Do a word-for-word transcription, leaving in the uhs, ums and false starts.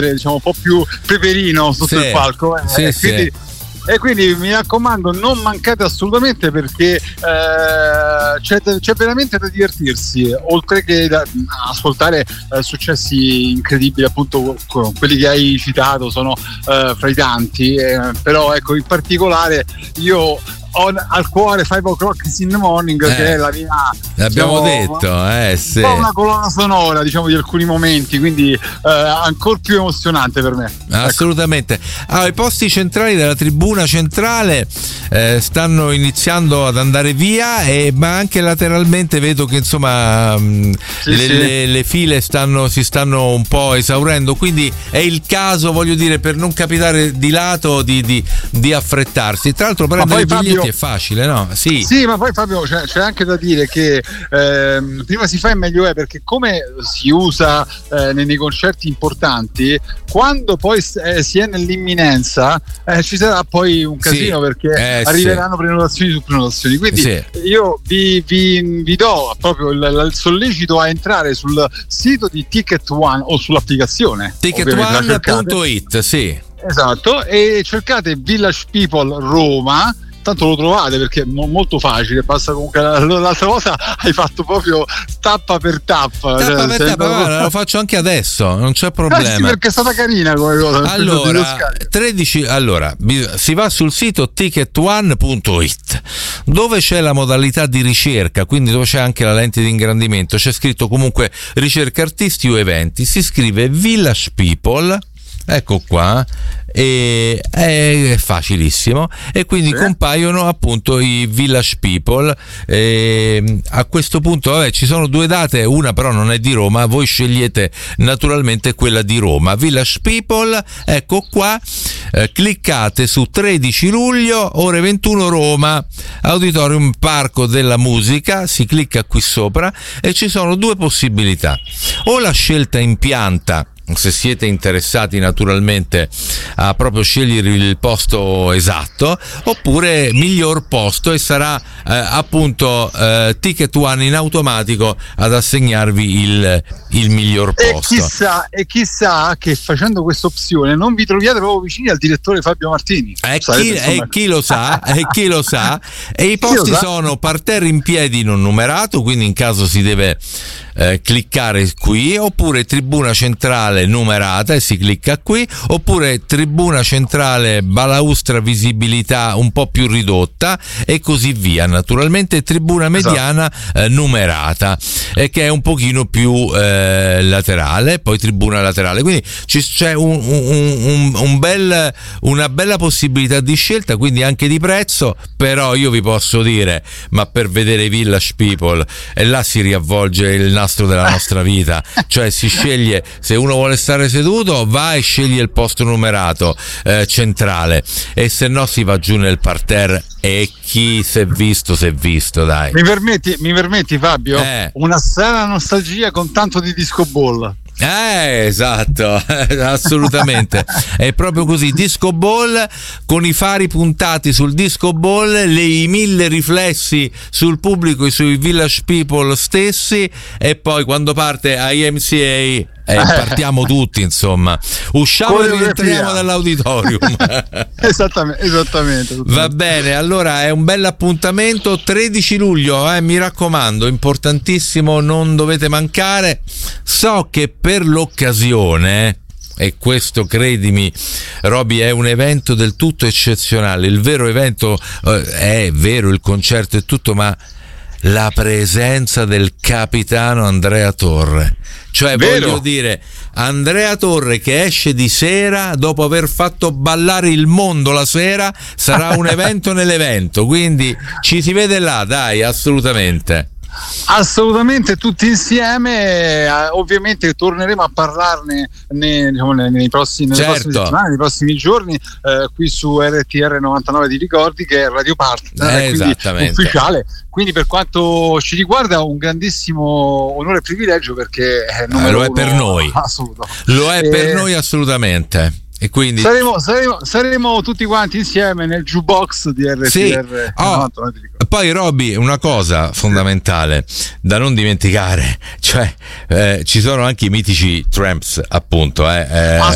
diciamo un po' più peperino sotto sì, il palco, eh, sì, e sì. quindi E quindi mi raccomando, non mancate assolutamente, perché eh, c'è, c'è veramente da divertirsi, oltre che da ascoltare eh, successi incredibili, appunto quelli che hai citato sono eh, fra i tanti, eh, però ecco, in particolare io ho al cuore Five O'Clock in the Morning, eh, che è la mia, l'abbiamo diciamo, detto, eh, sì. un po' una colonna sonora, diciamo, di alcuni momenti, quindi eh, ancora più emozionante per me. Assolutamente. Ecco. Allora, i posti centrali della tribuna centrale eh, stanno iniziando ad andare via, e, ma anche lateralmente vedo che insomma mh, sì, le, sì. Le, le file stanno, si stanno un po' esaurendo, quindi è il caso, voglio dire, per non capitare di lato, di, di, di affrettarsi. Tra l'altro prendere i biglietti è facile, no? Sì. Sì, ma poi Fabio c'è, c'è anche da dire che ehm, prima si fa e meglio è, perché come si usa eh, nei, nei concerti importanti, quando poi eh, si è nell'imminenza eh, ci sarà poi un casino, sì, perché eh, arriveranno sì. prenotazioni su prenotazioni, quindi sì. io vi, vi, vi do proprio il, il sollecito a entrare sul sito di Ticket One o sull'applicazione ticket one punto it, sì. Esatto, e cercate Village People Roma, tanto lo trovate perché è molto facile, basta comunque. L'altra volta hai fatto proprio tappa per tappa, tappa cioè, per tappa, guarda, lo faccio anche adesso, non c'è problema. Eh sì, perché è stata carina come cosa. Allora, tredici, allora si va sul sito ticket one punto it, dove c'è la modalità di ricerca, quindi dove c'è anche la lente di ingrandimento, c'è scritto comunque ricerca artisti o eventi, si scrive Village People, ecco qua, e è facilissimo, e quindi sì. compaiono appunto i Village People. E a questo punto vabbè, ci sono due date, una però non è di Roma, voi scegliete naturalmente quella di Roma. Village People, ecco qua, eh, cliccate su tredici luglio ore ventuno Roma, Auditorium Parco della Musica, si clicca qui sopra e ci sono due possibilità: o la scelta in pianta, se siete interessati naturalmente a proprio scegliere il posto esatto, oppure miglior posto, e sarà eh, appunto eh, Ticket One in automatico ad assegnarvi il, il miglior posto. E chissà, e chissà che facendo questa opzione non vi troviate proprio vicini al direttore Fabio Martini. E chi, e chi lo sa, e chi lo sa, e i posti sono parterre in piedi non numerato, quindi in caso si deve eh, cliccare qui, oppure tribuna centrale numerata e si clicca qui, oppure tribuna centrale balaustra visibilità un po' più ridotta, e così via. Naturalmente tribuna mediana esatto. eh, numerata, e eh, che è un pochino più eh, laterale, poi tribuna laterale, quindi ci, c'è un, un, un, un bel, una bella possibilità di scelta, quindi anche di prezzo. Però io vi posso dire, ma per vedere Village People, e là si riavvolge il nastro della nostra vita, cioè si sceglie, se uno vuole stare seduto va e sceglie il posto numerato eh, centrale, e se no si va giù nel parterre, e chi si è visto si è visto, dai. Mi permetti, mi permetti Fabio? Eh. Una sana nostalgia con tanto di disco ball. Eh, esatto, assolutamente. È proprio così, disco ball, con i fari puntati sul disco ball, le, i mille riflessi sul pubblico e sui Village People stessi, e poi quando parte I M C A eh, partiamo tutti, insomma, usciamo e rientriamo dall'auditorium. esattamente, esattamente, esattamente. Va bene, allora è un bel appuntamento, tredici luglio, eh, mi raccomando, importantissimo, non dovete mancare. So che per l'occasione, e questo credimi Roby è un evento del tutto eccezionale, il vero evento eh, è vero, il concerto e tutto, ma la presenza del capitano Andrea Torre, cioè vero. Voglio dire, Andrea Torre che esce di sera dopo aver fatto ballare il mondo la sera, sarà un evento nell'evento, quindi ci si vede là, dai, assolutamente. Assolutamente, tutti insieme. Eh, ovviamente torneremo a parlarne nei, diciamo, nei, nei prossimi, nelle certo. prossime settimane, nei prossimi giorni, eh, qui su R T R novantanove, ti ricordi, che è Radio Partner, eh, quindi ufficiale. Quindi per quanto ci riguarda un grandissimo onore e privilegio, perché è eh, lo è per noi, assoluto. Lo è e... per noi assolutamente. E quindi saremo, saremo, saremo tutti quanti insieme nel jukebox di R T R. Sì. Oh, poi Roby, una cosa fondamentale da non dimenticare, cioè eh, ci sono anche i mitici Tramps, appunto, eh, eh.